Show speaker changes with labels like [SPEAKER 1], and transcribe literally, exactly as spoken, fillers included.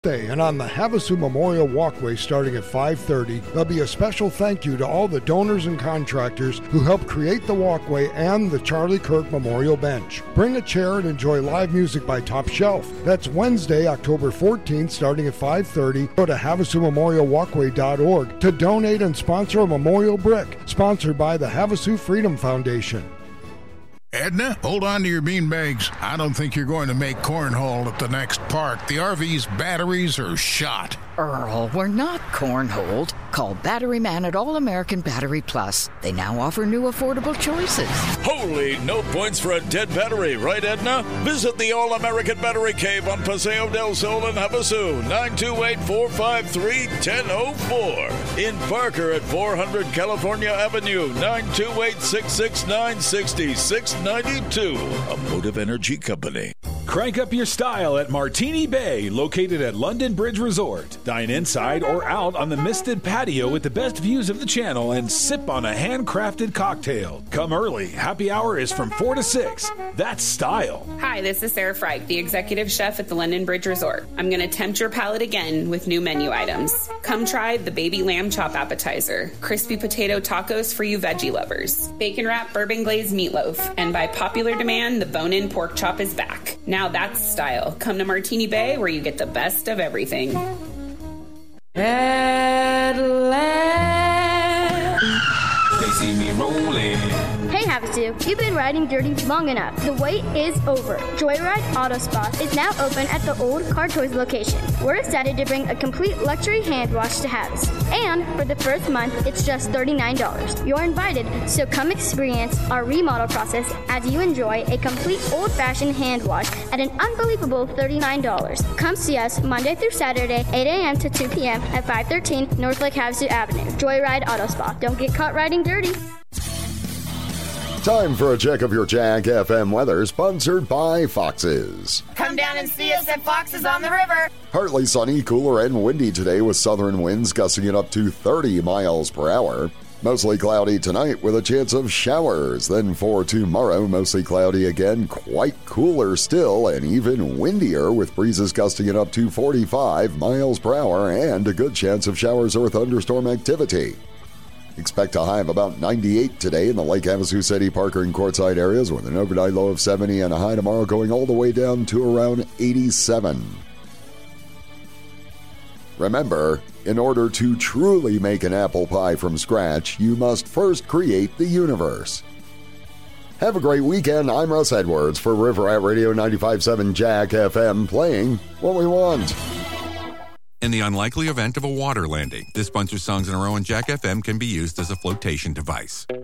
[SPEAKER 1] And on the Havasu Memorial Walkway starting at five thirty, there'll be a special thank you to all the donors and contractors who helped create the walkway and the Charlie Kirk Memorial Bench. Bring a chair and enjoy live music by Top Shelf. That's Wednesday, October fourteenth, starting at five thirty. Go to havasu memorial walkway dot org to donate and sponsor a memorial brick, sponsored by the Havasu Freedom Foundation.
[SPEAKER 2] Edna, hold on to your beanbags. I don't think you're going to make cornhole at the next park. The R V's batteries are shot.
[SPEAKER 3] Earl, we're not cornholed. Call Battery Man at All American Battery Plus. They now offer new affordable choices.
[SPEAKER 4] Holy, no points for a dead battery, right, Edna? Visit the All American Battery Cave on Paseo del Sol in Havasu, nine two eight, four five three, one zero zero four. In Parker at four hundred California Avenue, nine two eight, six six nine, six six nine two. A Motive Energy Company.
[SPEAKER 5] Crank up your style at Martini Bay, located at London Bridge Resort. Dine inside or out on the misted patio with the best views of the channel and sip on a handcrafted cocktail. Come early. Happy hour is from four to six. That's style.
[SPEAKER 6] Hi, this is Sarah Freich, the executive chef at the London Bridge Resort. I'm going to tempt your palate again with new menu items. Come try the baby lamb chop appetizer, crispy potato tacos for you veggie lovers, bacon wrap bourbon glazed meatloaf, and by popular demand, the bone-in pork chop is back. Now that's style. Come to Martini Bay where you get the best of everything.
[SPEAKER 7] At last, they see me rolling.
[SPEAKER 8] Hey Havasu, you've been riding dirty long enough. The wait is over. Joyride Auto Spa is now open at the old Car Toys location. We're excited to bring a complete luxury hand wash to Havasu. And for the first month, it's just thirty-nine dollars. You're invited, so come experience our remodel process as you enjoy a complete old-fashioned hand wash at an unbelievable thirty-nine dollars. Come see us Monday through Saturday, eight a.m. to two p.m. at five thirteen North Lake Havasu Avenue. Joyride Auto Spa. Don't get caught riding dirty.
[SPEAKER 9] Time for a check of your Jack F M weather, sponsored by Fox's.
[SPEAKER 10] Come down and see us at Fox's on the river.
[SPEAKER 9] Partly sunny, cooler, and windy today with southern winds gusting it up to thirty miles per hour. Mostly cloudy tonight with a chance of showers. Then for tomorrow, mostly cloudy again, quite cooler still, and even windier with breezes gusting it up to forty-five miles per hour and a good chance of showers or thunderstorm activity. Expect a high of about ninety-eight today in the Lake Havasu City, Parker, and Quartzsite areas with an overnight low of seventy and a high tomorrow going all the way down to around eighty-seven. Remember, in order to truly make an apple pie from scratch, you must first create the universe. Have a great weekend. I'm Russ Edwards for River Rat Radio ninety-five point seven Jack F M, playing what we want.
[SPEAKER 11] In the unlikely event of a water landing, this bunch of songs in a row on Jack F M can be used as a flotation device.